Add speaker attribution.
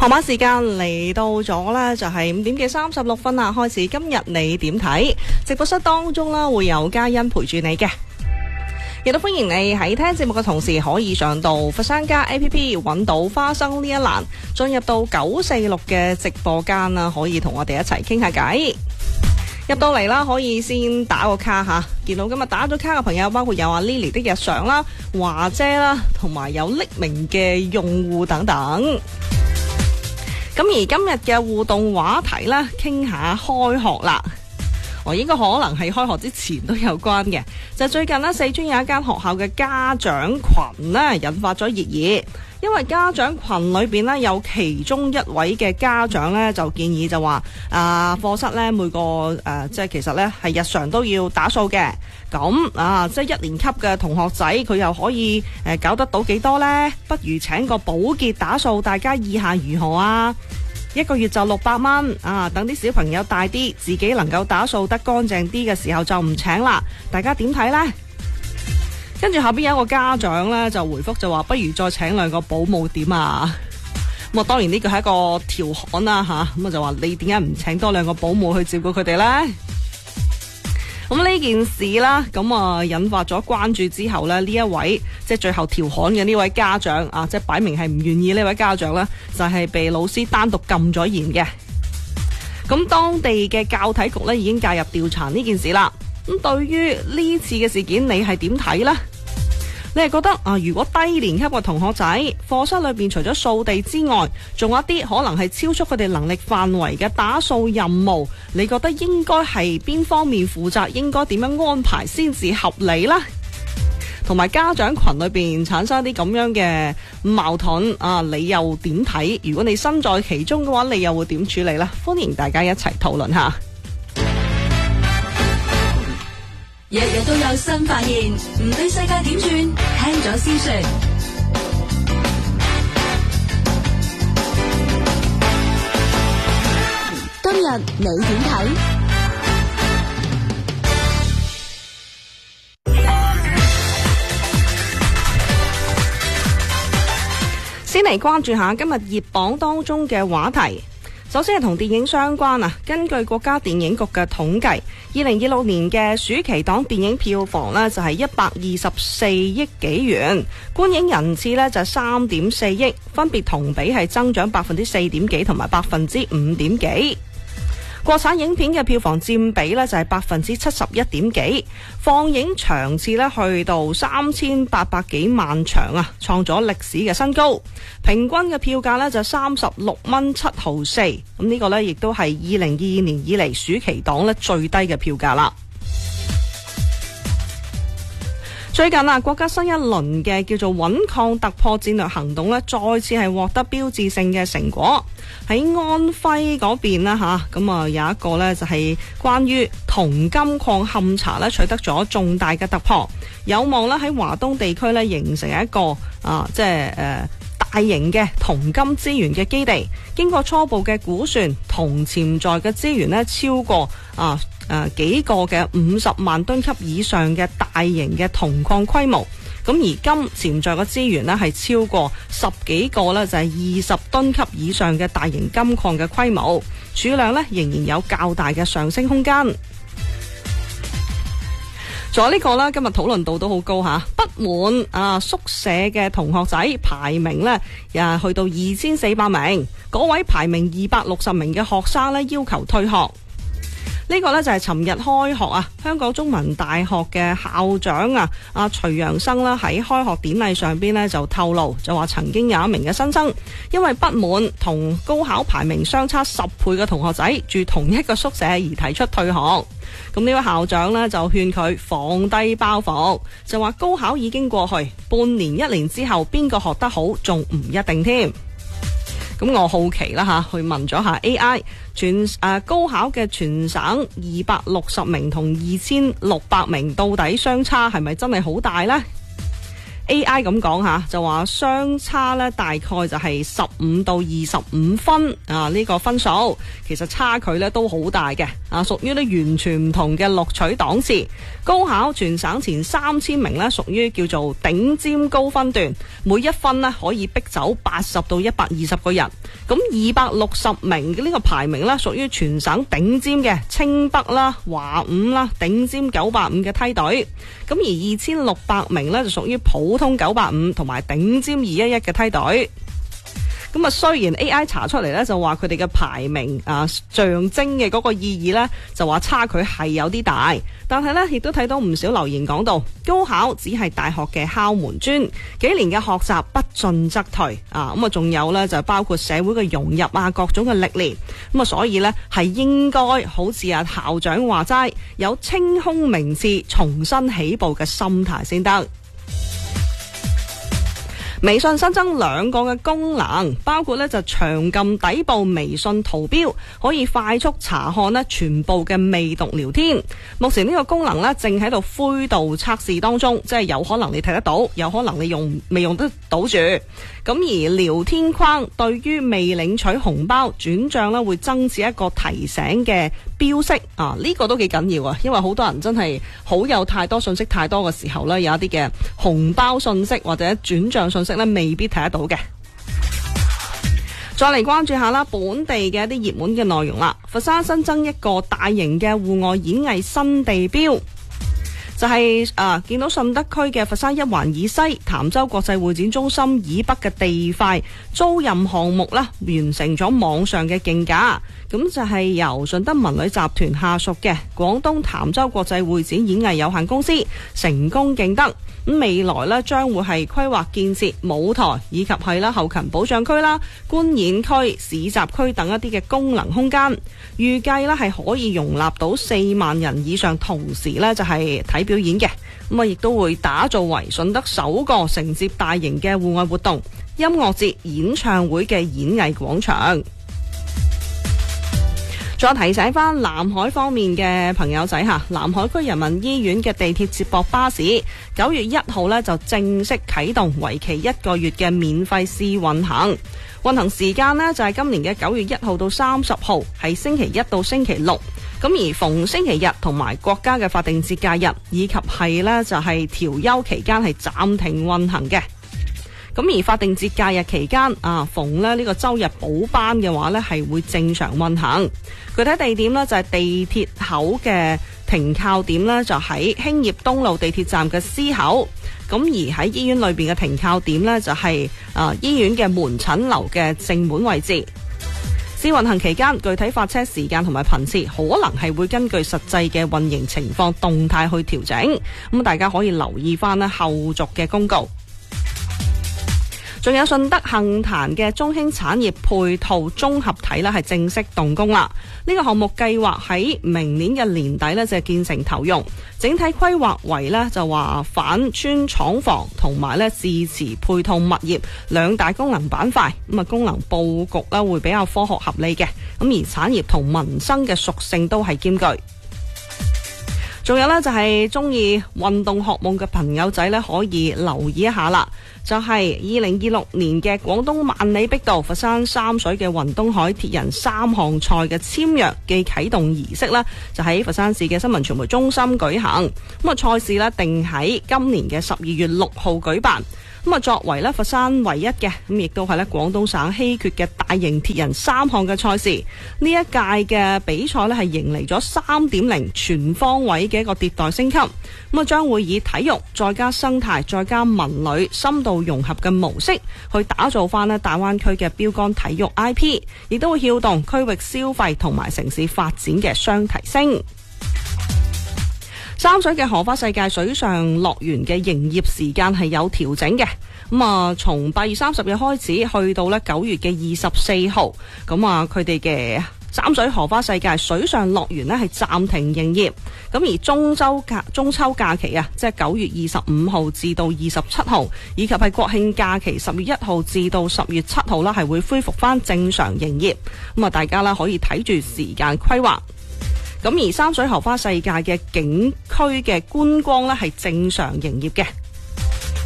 Speaker 1: 傍晚時間嚟到咗啦，就係5點嘅36分啦。開始今日你點睇？直播室當中啦，會有嘉欣陪住你嘅。亦都歡迎你喺聽節目嘅同時，可以上到佛山家 APP 揾到花生呢一欄，進入到946嘅直播間啦，可以同我哋一齊傾下偈。入到嚟啦，可以先打個卡吓。見到今日打咗卡嘅朋友，包括有阿 Lily 的日常啦、華姐啦，同埋有匿名嘅用戶等等。咁而今日嘅互動話題啦，傾下開學啦。應該可能係開學之前都有關嘅。就最近呢，四川有一間學校嘅家長群呢，引發咗熱議。因為家長群裏邊呢，有其中一位嘅家長呢，就建議就話課室呢，每個即係其實呢係日常都要打掃嘅。咁即係1年級嘅同學仔佢又可以搞得到幾多呢？不如請個保潔打掃，大家意下如何啊？1個月就600蚊等啲小朋友大啲，自己能夠打掃得乾淨啲嘅時候就唔請啦。大家點睇呢？跟住後邊有一個家長呢，就回覆就話，不如再請2個保姆點啊？咁啊，當然呢個係一個調侃啦吓，咁就話你點解唔請多2個保姆去照顧佢哋呢？咁呢件事啦，咁引發咗關注之後呢，呢一位即係最後調侃嘅呢位家長即係擺明係唔願意呢位家長呢，就係被老師單獨禁咗言嘅。咁當地嘅教體局呢，已經介入調查呢件事啦。咁對於呢次嘅事件，你係點睇呢？你係覺得如果低年級嘅同學仔課室裏邊除咗掃地之外，仲有一啲可能係超出佢哋能力範圍嘅打掃任務，你覺得應該係邊方面負責，應該點樣安排先至合理呢？同埋家長群裏邊產生一啲咁樣嘅矛盾你又點睇？如果你身在其中嘅話，你又會點處理呢？歡迎大家一齊討論下。
Speaker 2: 日日都有新發現，唔理世界點轉，聽咗先算。今日你點睇？
Speaker 1: 先嚟關注下今日熱榜當中嘅話題。首先係同電影相關根據國家電影局嘅統計，2026年嘅暑期檔電影票房呢就係124億幾元，觀影人次呢就係3.4億，分別同比係增長4.幾同埋5.幾。國產影片嘅票房佔比呢就係71.幾，放映場次呢去到3800幾萬場創咗歷史嘅新高。平均嘅票價呢就36蚊7毫4，咁呢個呢亦都係2022年以嚟暑期檔呢最低嘅票價啦。最近國家新一輪嘅叫做穩抗突破戰略行動呢，再次係獲得標誌性嘅成果。喺安徽嗰邊啦咁有一個呢就係關於銅金礦勘查呢取得咗重大嘅突破，有望呢喺華東地區呢形成一個大型嘅銅金資源嘅基地。經過初步嘅估算，銅潛在嘅資源呢超過幾個嘅50萬噸級以上嘅大型嘅銅礦規模。咁而金潛在嘅資源呢係超過10幾個呢就係20噸級以上嘅大型金礦嘅規模，儲量呢仍然有較大嘅上升空間。仲有呢個啦，今日討論度都好高吓，不滿宿舍嘅同學仔排名呢去到2400名，嗰位排名260名嘅學生呢要求退學。呢個呢就係尋日開學香港中文大學嘅校長徐陽生啦，喺開學典禮上邊呢就透露，就話曾經有一名嘅新生因為不滿同高考排名相差10倍嘅同學仔住同一個宿舍而提出退學。咁呢位校長呢就勸佢放低包袱，就話高考已經過去，半年1年之後邊個學得好仲唔一定添。咁我好奇啦去問咗下 AI， 高考嘅全省260名同2600名到底相差係咪真係好大呢？ AI 咁講吓，就話相差咧大概就係15到25分啊，呢個分數其實差距咧都好大嘅啊，屬於咧完全唔同嘅錄取檔次。高考全省前3000名咧屬於叫做頂尖高分段，每一分咧可以逼走80到120個人。咁260名嘅呢個排名咧屬於全省頂尖嘅清北啦、華五啦、頂尖985嘅梯隊。咁而2600名咧就屬於普通985同埋頂尖211嘅梯隊。咁啊，雖然 AI 查出嚟咧就話佢哋嘅排名象徵嘅嗰個意義咧就話差距係有啲大，但係咧亦都睇到唔少留言講到，高考只係大學嘅敲門磚，幾年嘅學習不進則退啊。咁啊，仲有咧就包括社會嘅融入啊，各種嘅歷練。咁啊，所以咧係應該好似阿校長話齋，有清空名次、重新起步嘅心態先得。微信新增2個嘅功能，包括咧就長撳底部微信圖標，可以快速查看咧全部嘅未讀聊天。目前呢個功能咧正喺度灰度測試當中，即係有可能你睇得到，有可能你未用得到住。咁而聊天框對於未領取紅包轉賬咧會增設一個提醒嘅標識啊，呢個都幾緊要啊，因為好多人真係好有太多信息太多嘅時候咧，有一啲嘅紅包信息或者轉賬信息咧未必睇得到嘅。再嚟關注下啦，本地嘅一啲熱門嘅內容啦。佛山新增一個大型嘅戶外演藝新地標，就係見到順德區嘅佛山一環以西潭州國際會展中心以北嘅地塊租賃項目啦，完成咗網上嘅競價。咁就係由順德文旅集團下屬嘅廣東潭州國際會展演藝有限公司成功競得。咁未來咧將會係規劃建設舞台以及係啦後勤保障區啦、觀演區、市集區等一啲嘅功能空間，預計咧係可以容納到4萬人以上同時咧就係睇表演嘅。咁啊亦都會打造為順德首個承接大型嘅戶外活動、音樂節、演唱會嘅演藝廣場。再提醒翻南海方面嘅朋友仔吓，南海區人民醫院嘅地鐵接駁巴士9月1號呢就正式啟動，為期1個月嘅免費試運行。運行時間呢就係今年嘅9月1號到30號，係星期1到星期6。咁而逢星期日同埋國家嘅法定節假日，以及係呢就係調休期間係暫停運行嘅。咁而法定節假日期間逢呢個周日補班嘅話呢係會正常運行。具體地點呢就係地鐵口嘅停靠點呢就喺興業東路地鐵站嘅 C 口。咁而喺醫院裏邊嘅停靠點呢就係醫院嘅門診樓嘅正門位置。試運行期間，具體發車時間同埋頻次可能係會根據實際嘅運營情況動態去調整。咁大家可以留意翻呢後續嘅公告。仲有順德杏壇嘅中興產業配套綜合體係正式動工啦。呢個項目計劃喺明年嘅年底就建成投用，整體規劃為就話反村廠房同埋自持配套物業2大功能板塊。功能佈局會比較科學合理嘅，而產業同民生嘅屬性都係兼具。仲有就係中意運動學夢嘅朋友仔可以留意一下啦。就係2026年嘅廣東萬里碧道佛山三水嘅雲東海鐵人3項賽嘅簽約暨啟動儀式就喺佛山市嘅新聞傳媒中心舉行。賽事定喺今年嘅12月6號舉辦。作為佛山唯一嘅，亦都係廣東省稀缺嘅大型鐵人3項嘅賽事，呢一屆嘅比賽係迎嚟咗 3.0 全方位嘅一個迭代升級。將會以體育再加生態再加文旅深度融合嘅模式去打造翻大灣區嘅標杆體育 IP， 亦都會撬動區域消費同埋城市發展嘅雙提升。三水嘅荷花世界水上樂園嘅營業時間係有調整嘅，從8月30日開始去到9月嘅24號，佢哋嘅三水荷花世界水上樂園係暫停營業，而中秋假期即係9月25號至到27號，以及係國慶假期10月1號至到10月7號係會恢復翻正常營業，大家可以睇住時間規劃。而三水荷花世界嘅景區嘅觀光係正常營業嘅。